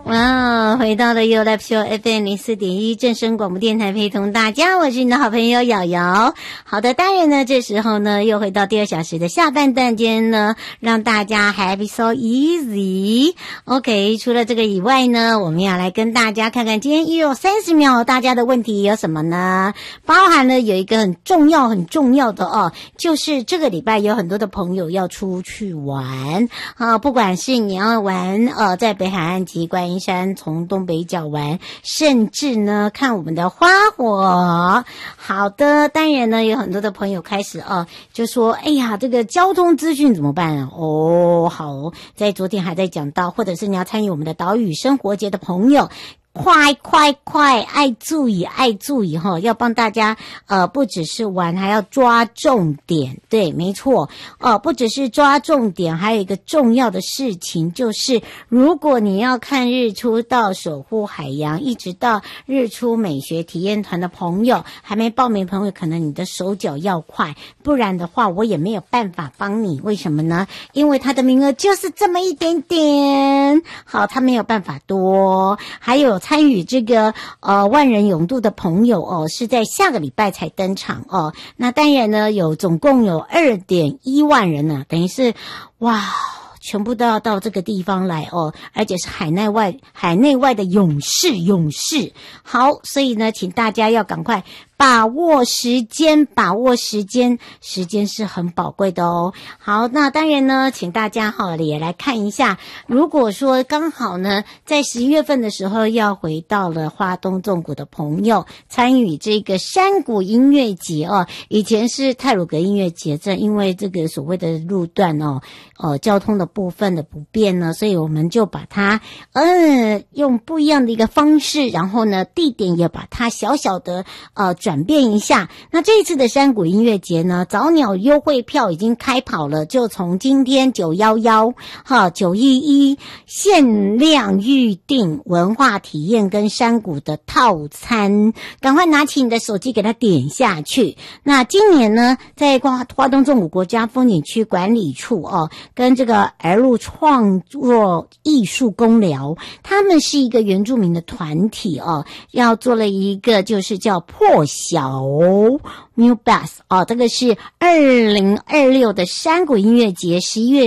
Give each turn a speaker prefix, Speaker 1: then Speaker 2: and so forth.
Speaker 1: 哇，回到了 You Live Show FM 04.1正声广播电台，陪同大家，我是你的好朋友瑶瑶。好的，当然呢，这时候呢，又回到第2小时的下半段间呢，让大家 Happy So Easy。OK， 除了这个以外呢，我们要来跟大家看看今天又有30秒，大家的问题有什么呢？包含了有一个很重要的哦，就是这个礼拜有很多的朋友要出去玩啊，不管是你要玩在北海岸及观音山从东北角玩，甚至呢看我们的花火。好的，当然呢有很多的朋友开始就说哎呀这个交通资讯怎么办啊？好，在昨天还在讲到，或者是你要参与我们的岛屿生活节的朋友，快爱注意哈，要帮大家不只是玩，还要抓重点。对，没错不只是抓重点，还有一个重要的事情，就是如果你要看日出到守护海洋一直到日出美学体验团的朋友，还没报名朋友，可能你的手脚要快，不然的话我也没有办法帮你。为什么呢？因为他的名额就是这么一点点，好，他没有办法多。还有参与这个万人泳渡的朋友是在下个礼拜才登场那当然呢总共有 2.1 万人呢，等于是哇全部都要到这个地方来而且是海内外的勇士。好，所以呢请大家要赶快把握时间，时间是很宝贵的哦。好，那当然呢请大家也来看一下，如果说刚好呢在11月份的时候要回到了花东纵谷的朋友，参与这个山谷音乐节以前是太鲁阁音乐节，这因为这个所谓的路段交通的部分的不便呢，所以我们就把它用不一样的一个方式，然后呢地点也把它小小的转变一下。那这一次的山谷音乐节呢，早鸟优惠票已经开跑了，就从今天911 911限量预定文化体验跟山谷的套餐，赶快拿起你的手机给它点下去。那今年呢在花东纵谷国家风景区管理处跟这个儿路创作艺术工寮，他们是一个原住民的团体要做了一个就是叫破晓 New Bass 这个是2026的山谷音乐节11月